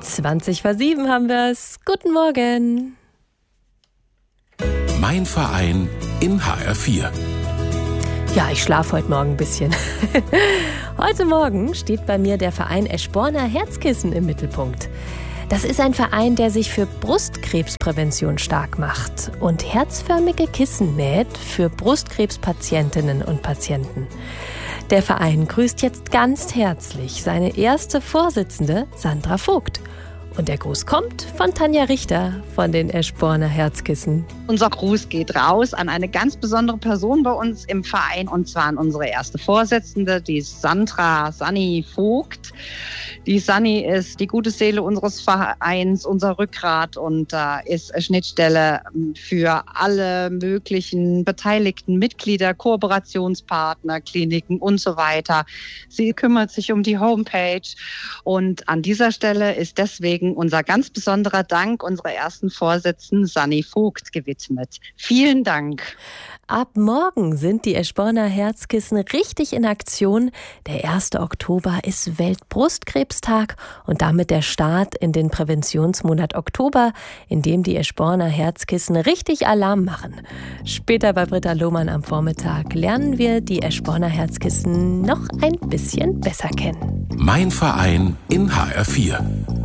7:20 haben wir es. Guten Morgen. Mein Verein in HR4. Ja, ich schlafe heute Morgen ein bisschen. Heute Morgen steht bei mir der Verein Eschborner Herzkissen im Mittelpunkt. Das ist ein Verein, der sich für Brustkrebsprävention stark macht und herzförmige Kissen näht für Brustkrebspatientinnen und Patienten. Der Verein grüßt jetzt ganz herzlich seine erste Vorsitzende, Sandra Vogt. Und der Gruß kommt von Tanja Richter von den Eschborner Herzkissen. Unser Gruß geht raus an eine ganz besondere Person bei uns im Verein, und zwar an unsere erste Vorsitzende, die Sanni Vogt. Die Sanni ist die gute Seele unseres Vereins, unser Rückgrat, und ist Schnittstelle für alle möglichen beteiligten Mitglieder, Kooperationspartner, Kliniken und so weiter. Sie kümmert sich um die Homepage, und an dieser Stelle ist deswegen unser ganz besonderer Dank unserer ersten Vorsitzenden Sanni Vogt gewidmet. Vielen Dank. Ab morgen sind die Eschborner Herzkissen richtig in Aktion. Der 1. Oktober ist Weltbrustkrebstag und damit der Start in den Präventionsmonat Oktober, in dem die Eschborner Herzkissen richtig Alarm machen. Später bei Britta Lohmann am Vormittag lernen wir die Eschborner Herzkissen noch ein bisschen besser kennen. Mein Verein in HR4.